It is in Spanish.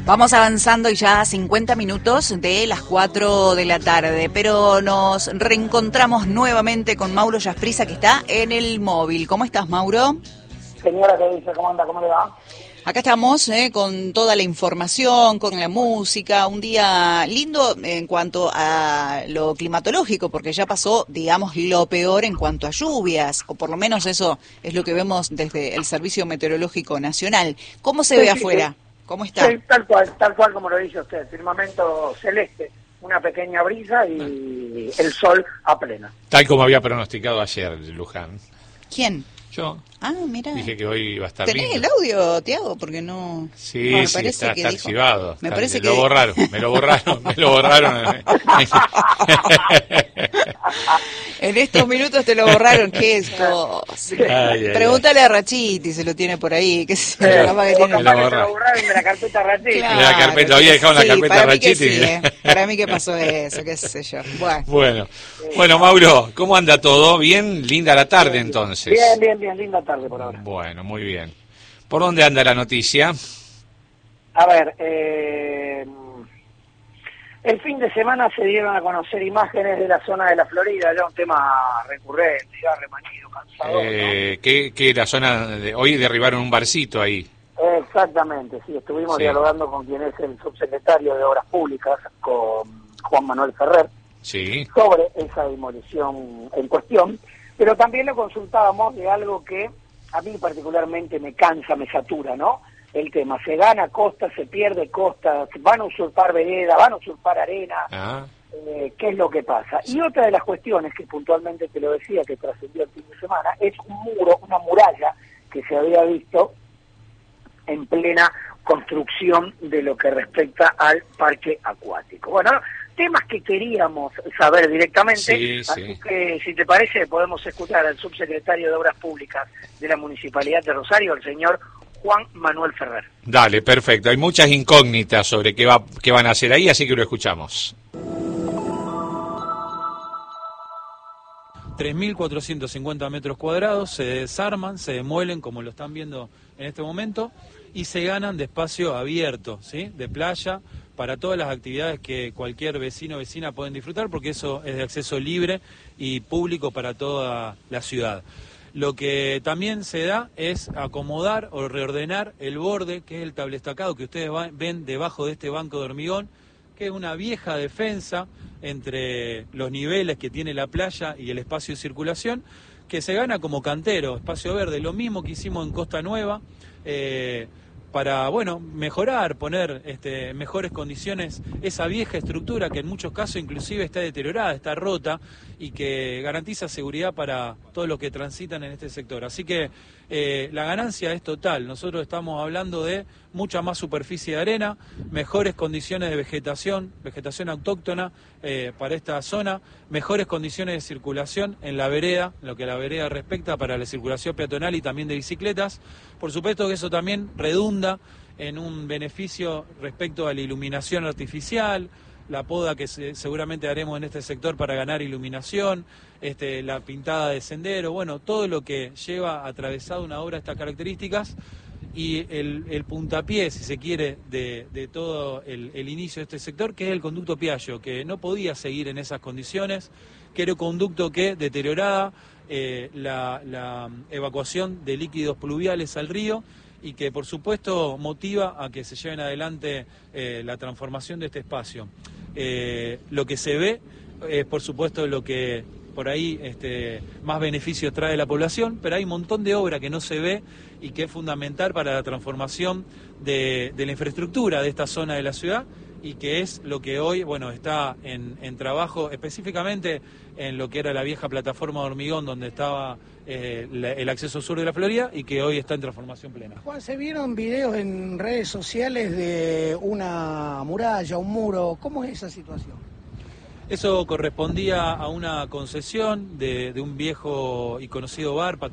Vamos avanzando y ya a 50 minutos de las 4 de la tarde, pero nos reencontramos nuevamente con Mauro Jasprissa, que está en el móvil. ¿Cómo estás, Mauro? Señora, ¿qué dice? ¿Cómo anda? ¿Cómo le va? Acá estamos con toda la información, con la música, un día lindo en cuanto a lo climatológico, porque ya pasó, digamos, lo peor en cuanto a lluvias, o por lo menos eso es lo que vemos desde el Servicio Meteorológico Nacional. ¿Cómo se ve afuera? ¿Cómo está? Sí, tal cual como lo dice usted, firmamento celeste, una pequeña brisa y el sol a pleno. Tal como había pronosticado ayer Luján. ¿Quién? Yo. Ah, mira. Dije que hoy iba a estar ¿Tenés lindo. el audio, Tiago? Porque no... Sí, no, me sí, parece está que dijo... archivado. Me Está, parece que... me lo borraron. En estos minutos te lo borraron, ¿qué es? Pregúntale a Rachiti, se lo tiene por ahí. Que se lo borraron de la carpeta Rachiti. Claro, de la carpeta, había dejado la carpeta Rachiti. Para mí que pasó eso, qué sé yo. Bueno, Mauro, ¿cómo anda todo? ¿Bien? Linda la tarde entonces. Bien, linda tarde por ahora. Bueno, muy bien. ¿Por dónde anda la noticia? A ver, el fin de semana se dieron a conocer imágenes de la zona de la Florida, ya un tema recurrente, ya remanido, cansador, ¿no? ¿Qué la zona de hoy derribaron un barcito ahí? Exactamente, sí, estuvimos dialogando con quien es el subsecretario de Obras Públicas, con Juan Manuel Ferrer, sobre esa demolición en cuestión, pero también lo consultábamos de algo que a mí particularmente me cansa, me satura, ¿no? El tema, se gana costa, se pierde costa, van a usurpar vereda, van a usurpar arena, ¿qué es lo que pasa? Y otra de las cuestiones que puntualmente te lo decía, que trascendió el fin de semana, es un muro, una muralla que se había visto en plena construcción de lo que respecta al parque acuático. Bueno, temas que queríamos saber directamente, así que si te parece podemos escuchar al subsecretario de Obras Públicas de la Municipalidad de Rosario, el señor Juan Manuel Ferrer. Dale, perfecto. Hay muchas incógnitas sobre qué van a hacer ahí, así que lo escuchamos. 3.450 metros cuadrados se desarman, se demuelen, como lo están viendo en este momento, y se ganan de espacio abierto, ¿sí? De playa, para todas las actividades que cualquier vecino o vecina pueden disfrutar, porque eso es de acceso libre y público para toda la ciudad. Lo que también se da es acomodar o reordenar el borde, que es el tablestacado que ustedes ven debajo de este banco de hormigón, que es una vieja defensa entre los niveles que tiene la playa y el espacio de circulación, que se gana como cantero, espacio verde, lo mismo que hicimos en Costa Nueva, para, mejorar, poner mejores condiciones esa vieja estructura que en muchos casos inclusive está deteriorada, está rota y que garantiza seguridad para todos los que transitan en este sector. Así que la ganancia es total. Nosotros estamos hablando de mucha más superficie de arena, mejores condiciones de vegetación autóctona para esta zona, mejores condiciones de circulación en la vereda, en lo que a la vereda respecta, para la circulación peatonal y también de bicicletas. Por supuesto que eso también redunda en un beneficio respecto a la iluminación artificial, la poda que seguramente haremos en este sector para ganar iluminación, la pintada de sendero, todo lo que lleva atravesado una obra de estas características, y el puntapié, si se quiere, de todo el inicio de este sector, que es el conducto Piaggio, que no podía seguir en esas condiciones, que era un conducto que deterioraba la evacuación de líquidos pluviales al río, y que por supuesto motiva a que se lleven adelante la transformación de este espacio. Lo que se ve es por supuesto lo que por ahí más beneficios trae la población, pero hay un montón de obra que no se ve y que es fundamental para la transformación de la infraestructura de esta zona de la ciudad, y que es lo que hoy está en trabajo, específicamente en lo que era la vieja plataforma de hormigón donde estaba el acceso sur de la Florida, y que hoy está en transformación plena. Juan, se vieron videos en redes sociales de una muralla, un muro. ¿Cómo es esa situación? Eso correspondía a una concesión de un viejo y conocido bar